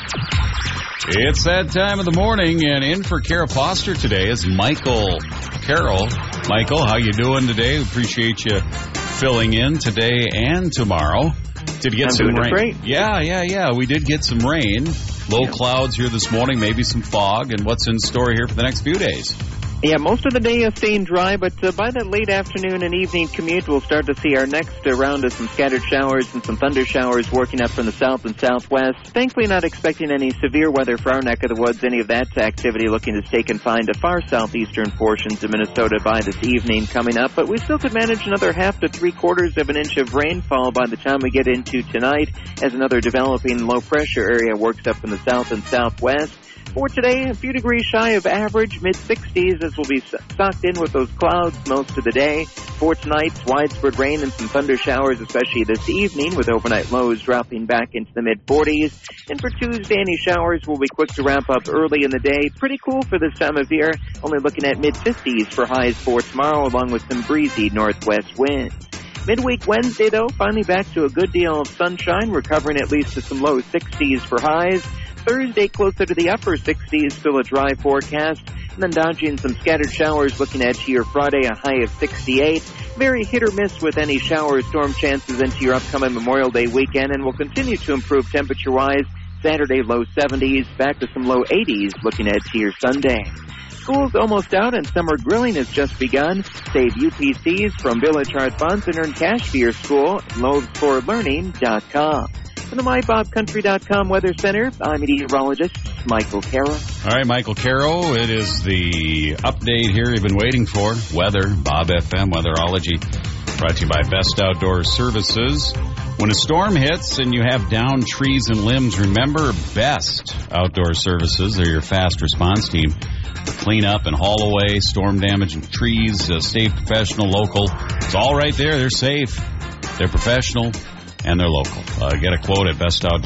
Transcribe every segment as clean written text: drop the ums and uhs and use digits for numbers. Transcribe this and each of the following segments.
It's that time of the morning, and in for Kara Foster today is Michael Carroll. Michael, how you doing today? We appreciate you filling in today and tomorrow. Did you get some rain? Great. Yeah. We did get some rain. Low clouds here this morning, maybe some fog. And what's in store here for the next few days? Yeah, most of the day is staying dry, but by that late afternoon and evening commute, we'll start to see our next round of some scattered showers and some thunder showers working up from the south and southwest. Thankfully, not expecting any severe weather for our neck of the woods. Any of that activity looking to stay confined to far southeastern portions of Minnesota by this evening coming up. But we still could manage another 1/2 to 3/4 of an inch of rainfall by the time we get into tonight as another developing low-pressure area works up in the south and southwest. For today, a few degrees shy of average, mid-60s, as we'll be socked in with those clouds most of the day. For tonight, widespread rain and some thunder showers, especially this evening, with overnight lows dropping back into the mid-40s. And for Tuesday, any showers will be quick to ramp up early in the day. Pretty cool for this time of year, only looking at mid-50s for highs for tomorrow, along with some breezy northwest winds. Midweek Wednesday, though, finally back to a good deal of sunshine, recovering at least to some low 60s for highs. Thursday, closer to the upper 60s, still a dry forecast. And then dodging some scattered showers, looking at your Friday, a high of 68. Very hit or miss with any shower storm chances into your upcoming Memorial Day weekend, and will continue to improve temperature-wise. Saturday, low 70s, back to some low 80s, looking at your Sunday. School's almost out and summer grilling has just begun. Save UPCs from Village Heart Funds and earn cash for your school at loadsforlearning.com. From the MyBobCountry.com Weather Center, I'm meteorologist Michael Carroll. All right, Michael Carroll, it is the update here you've been waiting for. Weather, Bob FM Weatherology, brought to you by Best Outdoor Services. When a storm hits and you have downed trees and limbs, remember Best Outdoor Services. They're your fast response team for cleanup and haul away, storm damaging trees, safe, professional, local. It's all right there. They're safe. They're professional. And they're local. Get a quote at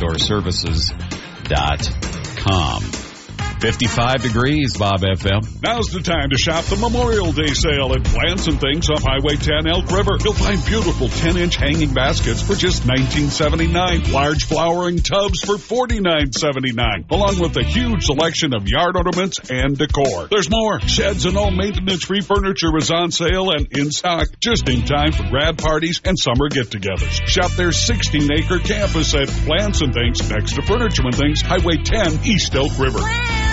bestouttdoorservices.com. 55 degrees, Bob FM. Now's the time to shop the Memorial Day sale at Plants and Things off Highway 10 Elk River. You'll find beautiful 10-inch hanging baskets for just $19.79. Large flowering tubs for $49.79. Along with a huge selection of yard ornaments and decor. There's more. Sheds and all maintenance-free furniture is on sale and in stock. Just in time for grad parties and summer get-togethers. Shop their 16-acre campus at Plants and Things next to Furniture and Things, Highway 10 East Elk River.